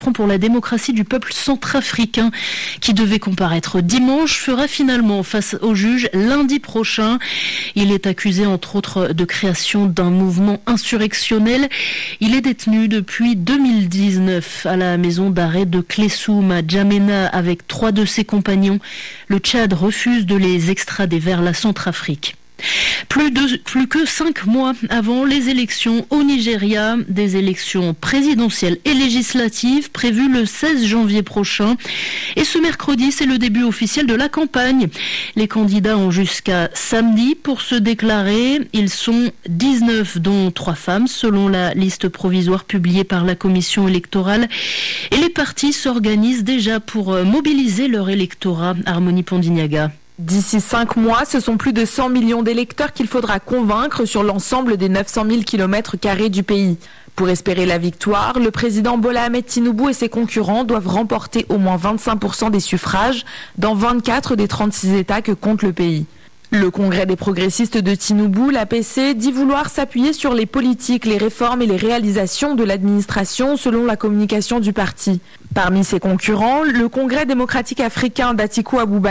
pour la démocratie du peuple centrafricain qui devait comparaître dimanche fera finalement face au juge lundi prochain. Il est accusé entre autres de création d'un mouvement insurrectionnel. Il est détenu depuis 2019 à la maison d'arrêt de Klessoum à Djamena avec 3 de ses compagnons. Le Tchad refuse de les extrader vers la Centrafrique. Plus que 5 mois avant les élections au Nigeria, des élections présidentielles et législatives prévues le 16 janvier prochain. Et ce mercredi, c'est le début officiel de la campagne. Les candidats ont jusqu'à samedi pour se déclarer. Ils sont 19, dont 3 femmes, selon la liste provisoire publiée par la commission électorale. Et les partis s'organisent déjà pour mobiliser leur électorat. Harmonie Pondignaga. D'ici 5 mois, ce sont plus de 100 millions d'électeurs qu'il faudra convaincre sur l'ensemble des 900 000 km² du pays. Pour espérer la victoire, le président Bola Ahmed Tinubu et ses concurrents doivent remporter au moins 25% des suffrages dans 24 des 36 États que compte le pays. Le Congrès des progressistes de Tinubu, l'APC, dit vouloir s'appuyer sur les politiques, les réformes et les réalisations de l'administration selon la communication du parti. Parmi ses concurrents, le Congrès démocratique africain d'Atiku Abubakar